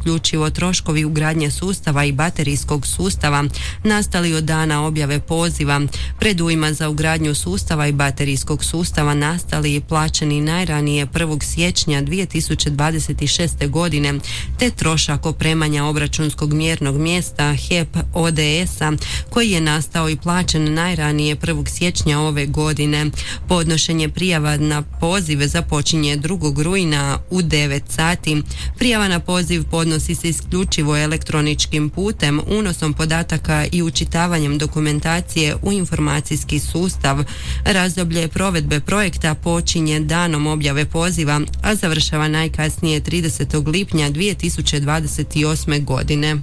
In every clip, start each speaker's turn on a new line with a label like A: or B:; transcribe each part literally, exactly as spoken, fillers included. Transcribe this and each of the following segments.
A: isključivo troškovi ugradnje sustava i baterijskog sustava nastali od dana objave poziva. Predujma za ugradnju sustava i baterijskog sustava nastali i plaćeni najranije prvog siječnja dvije tisuće dvadeset šeste. godine, te trošak opremanja obračunskog mjernog mjesta H E P O D S-a koji je nastao i plaćen najranije prvog siječnja ove godine. Podnošenje prijava na poziv započinje drugog rujna u devet sati. Prijava na poziv podnosi se isključivo elektroničkim putem, unosom podataka i učitavanjem dokumentacije u informacijski sustav. Razdoblje provedbe projekta počinje danom objave poziva, a završava najkasnije tridesetog lipnja dvije tisuće dvadeset osme. godine.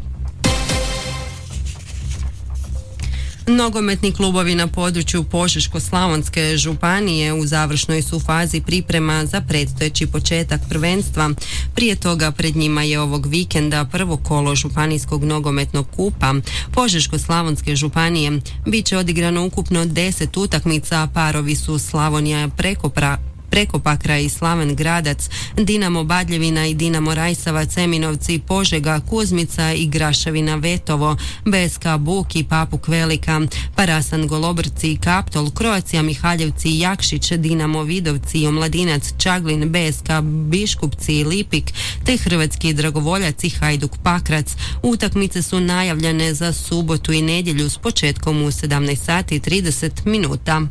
A: Nogometni klubovi na području Požeško-slavonske županije u završnoj su fazi priprema za predstojeći početak prvenstva. Prije toga pred njima je ovog vikenda prvo kolo županijskog nogometnog kupa Požeško-slavonske županije. Biće odigrano ukupno deset utakmica, parovi su Slavonija Prekopra Prekopakra i Slaven Gradac, Dinamo Badljevina i Dinamo Rajsavac, Eminovci, Požega, Kuzmica i Graševina Vetovo, B S K Buk i Papuk Velika, Parasan Golobrci i Kaptol, Croatia Mihaljevci i Jakšić, Dinamo Vidovci i Omladinac Čaglin, B S K Biškupci i Lipik, te Hrvatski Dragovoljac i Hajduk Pakrac. Utakmice su najavljene za subotu i nedjelju s početkom u sedamnaest sati i trideset minuta.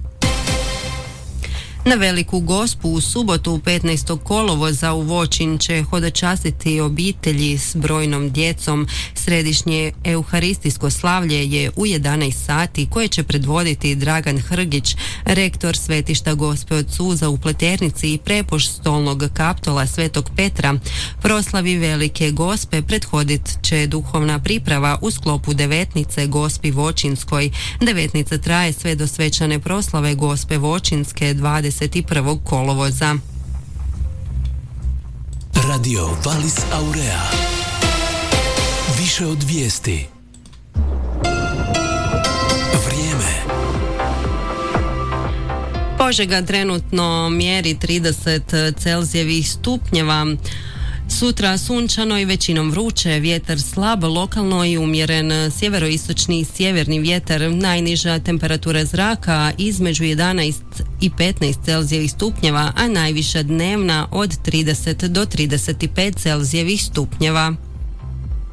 A: Na Veliku Gospu u subotu petnaestog kolovoza u Voćin će hodočastiti obitelji s brojnom djecom. Središnje euharistijsko slavlje je u jedanaest sati koje će predvoditi Dragan Hrgić, rektor Svetišta Gospe od Suza u Pleternici i prepoš stolnog kaptola Svetog Petra. Proslavi Velike Gospe prethodit će duhovna priprava u sklopu devetnice Gospi Voćinskoj. Devetnica traje sve do svečane proslave Gospe Voćinske dvadeset prvog kolovoza.
B: Radio Valis Aurea. Više od vijesti. Vrijeme.
A: Požega trenutno mjeri trideset Celzijevih stupnjeva. Sutra sunčano i većinom vruće, vjetar slab, lokalno i umjeren sjeveroistočni i sjeverni vjetar, najniža temperatura zraka između jedanaest i petnaest Celzijevih stupnjeva, a najviša dnevna od trideset do trideset pet Celzijevih stupnjeva.